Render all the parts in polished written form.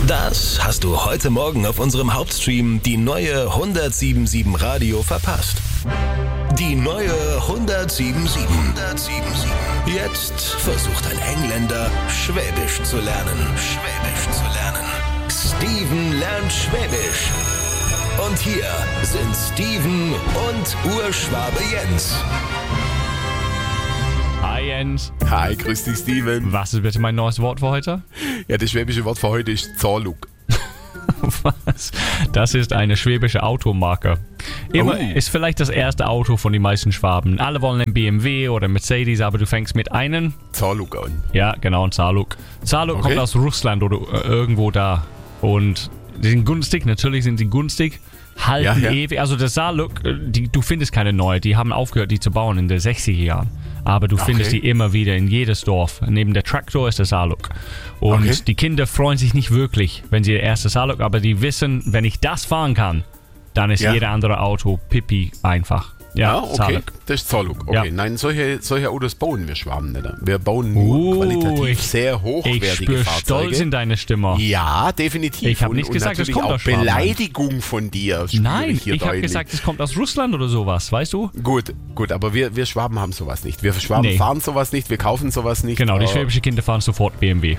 Das hast du heute Morgen auf unserem Hauptstream die neue 107.7 Radio verpasst. Die neue 107.7. Jetzt versucht ein Engländer, Schwäbisch zu lernen. Steven lernt Schwäbisch. Und hier sind Steven und Urschwabe Jens. Hi Jens. Hi, grüß dich Steven. Was ist bitte mein neues Wort für heute? Ja, das schwäbische Wort für heute ist Zaluk. Was? Das ist eine schwäbische Automarke. Ist vielleicht das erste Auto von den meisten Schwaben. Alle wollen einen BMW oder Mercedes, aber du fängst mit einem Zaluk an. Ja, genau, ein Zaluk. Zaluk kommt aus Russland oder irgendwo da. Und die sind günstig, natürlich sind sie günstig. Halten ewig. Also der Zaluk, du findest keine neue. Die haben aufgehört, die zu bauen in den 60er Jahren. Aber du findest die immer wieder in jedes Dorf. Neben der Traktor ist der Zaluk. Und die Kinder freuen sich nicht wirklich, wenn sie der erste Zaluk, aber die wissen, wenn ich das fahren kann, dann ist jeder andere Auto Pipi einfach. Ja, okay. Zaluk. Das ist Zaluk. Okay. Ja. Nein, solche Autos bauen wir Schwaben nicht. Wir bauen nur qualitativ sehr hochwertige Ich spüre Stolz in deiner Stimme. Ja, definitiv. Ich habe nicht gesagt, es kommt aus Schwaben. Beleidigung von dir. Nein, ich habe gesagt, es kommt aus Russland oder sowas, weißt du? Gut, aber wir Schwaben haben sowas nicht. Wir Schwaben fahren sowas nicht, wir kaufen sowas nicht. Genau, die schwäbischen Kinder fahren sofort BMW.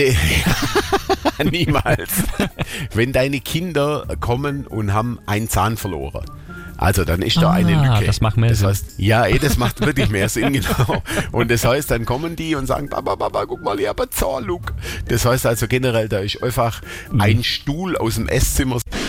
Niemals. Wenn deine Kinder kommen und haben einen Zahn verloren, also dann ist da eine Lücke. Das macht mehr Sinn. Heißt, das macht wirklich mehr Sinn, genau. Und das heißt, dann kommen die und sagen, Papa, guck mal, ich habe einen Zahlluk. Das heißt also generell, da ist einfach ein Stuhl aus dem Esszimmer